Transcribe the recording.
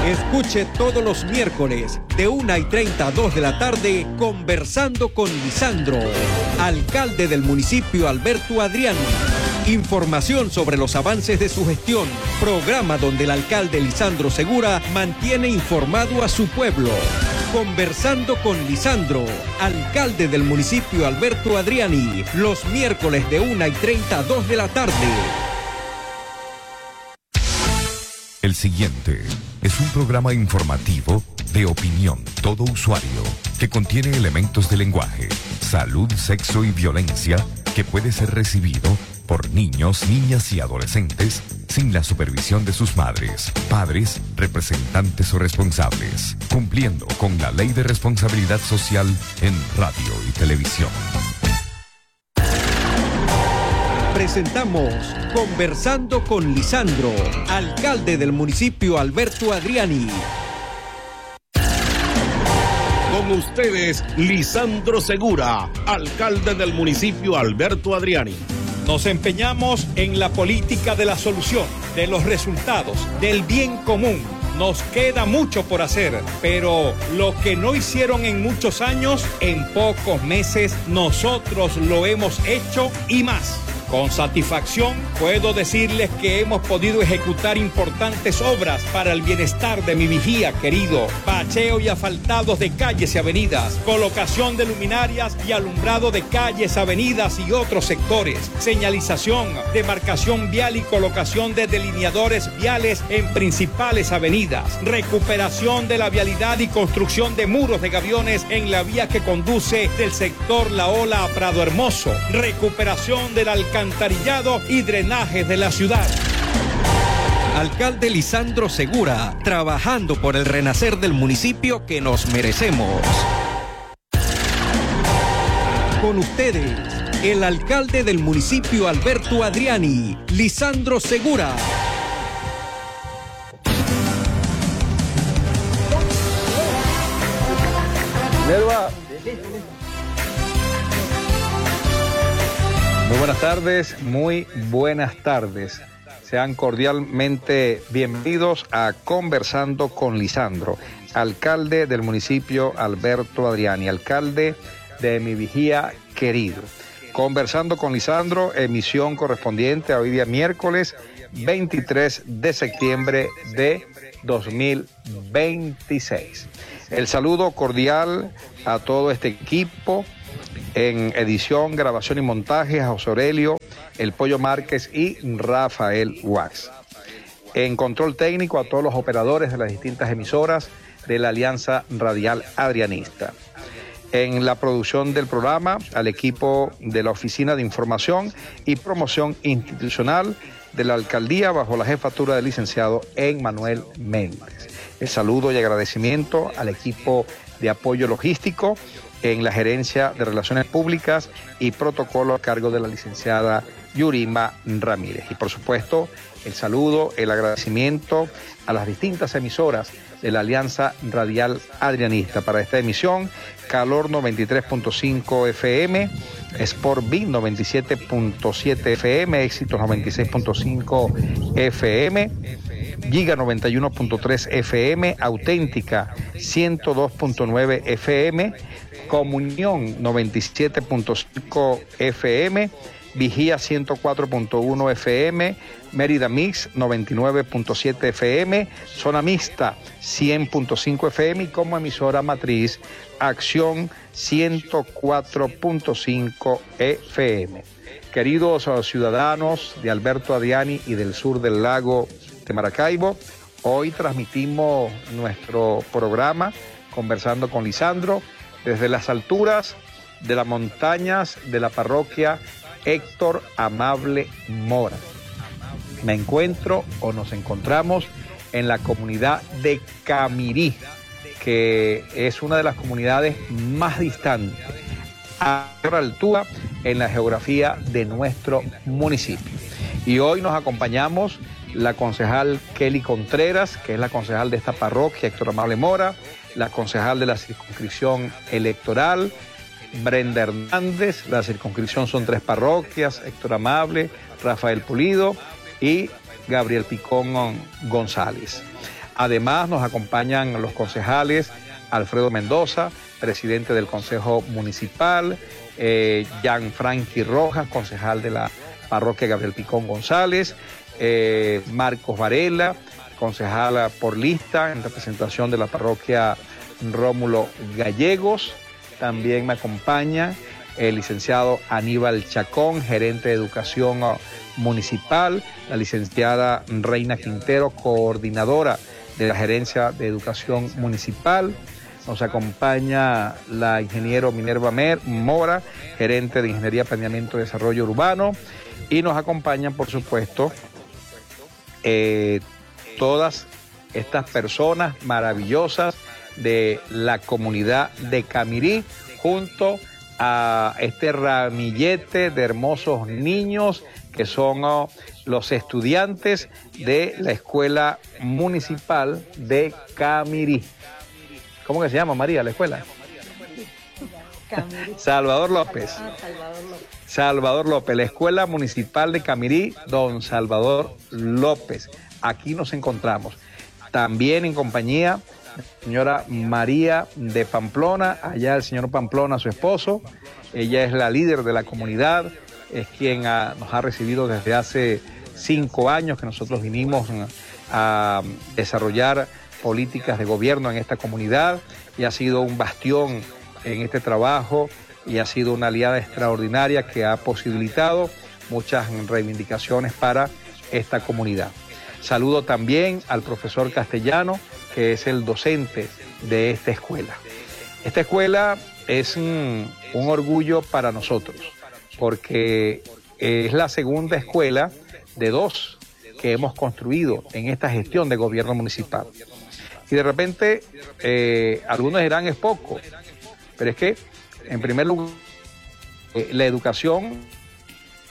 Escuche todos los miércoles de 1:30 a 2 de la tarde Conversando con Lisandro, alcalde del municipio Alberto Adriani. Información sobre los avances de su gestión. Programa donde el alcalde Lisandro Segura mantiene informado a su pueblo. Conversando con Lisandro, alcalde del municipio Alberto Adriani. Los miércoles de 1:30 a 2 de la tarde. El siguiente es un programa informativo de opinión todo usuario que contiene elementos de lenguaje, salud, sexo y violencia que puede ser recibido por niños, niñas y adolescentes sin la supervisión de sus madres, padres, representantes o responsables, cumpliendo con la Ley de Responsabilidad Social en radio y televisión. Presentamos Conversando con Lisandro, alcalde del municipio Alberto Adriani. Con ustedes, Lisandro Segura, alcalde del municipio Alberto Adriani. Nos empeñamos en la política de la solución, de los resultados, del bien común. Nos queda mucho por hacer, pero lo que no hicieron en muchos años, en pocos meses nosotros lo hemos hecho y más. Con satisfacción puedo decirles que hemos podido ejecutar importantes obras para el bienestar de mi Vigía querido. Bacheo y asfaltados de calles y avenidas, colocación de luminarias y alumbrado de calles, avenidas y otros sectores, señalización, demarcación vial y colocación de delineadores viales en principales avenidas, recuperación de la vialidad y construcción de muros de gaviones en la vía que conduce del sector La Ola a Prado Hermoso, recuperación del alcantarillado y drenajes de la ciudad. Alcalde Lisandro Segura, trabajando por el renacer del municipio que nos merecemos. Con ustedes, el alcalde del municipio Alberto Adriani, Lisandro Segura. Muy buenas tardes. Sean cordialmente bienvenidos a Conversando con Lisandro, alcalde del municipio Alberto Adriani, alcalde de mi Vigía querido. Conversando con Lisandro, emisión correspondiente a hoy día miércoles 23 de septiembre de 2026. El saludo cordial a todo este equipo. En edición, grabación y montaje, a José Aurelio, El Pollo Márquez y Rafael Wax. En control técnico, a todos los operadores de las distintas emisoras de la Alianza Radial Adrianista. En la producción del programa, al equipo de la Oficina de Información y Promoción Institucional de la Alcaldía, bajo la jefatura del licenciado Emmanuel Méndez. El saludo y agradecimiento al equipo de apoyo logístico en la Gerencia de Relaciones Públicas y Protocolo a cargo de la licenciada Yurima Ramírez. Y por supuesto, el saludo, el agradecimiento a las distintas emisoras de la Alianza Radial Adrianista. Para esta emisión, Calor 93.5 FM, Sport Beat 97.7 FM, Éxitos 96.5 FM, Giga 91.3 FM, Auténtica 102.9 FM, Comunión 97.5 FM, Vigía 104.1 FM, Mérida Mix 99.7 FM, Zona Mixta 100.5 FM y como emisora matriz Acción 104.5 FM. Queridos ciudadanos de Alberto Adriani y del sur del lago de Maracaibo, hoy transmitimos nuestro programa Conversando con Lisandro desde las alturas de las montañas de la parroquia Héctor Amable Mora. Me encuentro o nos encontramos en la comunidad de Camirí, que es una de las comunidades más distantes a mayor altura en la geografía de nuestro municipio. Y hoy nos acompañamos la concejal Kelly Contreras, que es la concejal de esta parroquia, Héctor Amable Mora, la concejal de la circunscripción electoral, Brenda Hernández. La circunscripción son 3 parroquias, Héctor Amable, Rafael Pulido y Gabriel Picón González. Además nos acompañan los concejales Alfredo Mendoza, presidente del Consejo Municipal, Gianfranqui Rojas, concejal de la parroquia Gabriel Picón González, Marcos Varela, concejal por lista en representación de la parroquia Rómulo Gallegos. También me acompaña el licenciado Aníbal Chacón, gerente de educación municipal, la licenciada Reina Quintero, coordinadora de la gerencia de educación municipal. Nos acompaña la ingeniero Minerva Mora, gerente de Ingeniería, Planeamiento y Desarrollo Urbano. Y nos acompañan, por supuesto, todas estas personas maravillosas de la comunidad de Camirí, junto a este ramillete de hermosos niños que son los estudiantes de la Escuela Municipal de Camirí. ¿Cómo que se llama, María, la escuela? Salvador López. Salvador López, la Escuela Municipal de Camirí, don Salvador López. Aquí nos encontramos. También en compañía de la señora María de Pamplona, allá el señor Pamplona, su esposo. Ella es la líder de la comunidad, es quien nos ha recibido desde hace 5 años que nosotros vinimos a desarrollar políticas de gobierno en esta comunidad, y ha sido un bastión en este trabajo y ha sido una aliada extraordinaria que ha posibilitado muchas reivindicaciones para esta comunidad. Saludo también al profesor Castellano, que es el docente de esta escuela. Esta escuela es un orgullo para nosotros, porque es la segunda escuela de 2 que hemos construido en esta gestión de gobierno municipal. Y de repente, algunos dirán es poco, pero es que, en primer lugar, la educación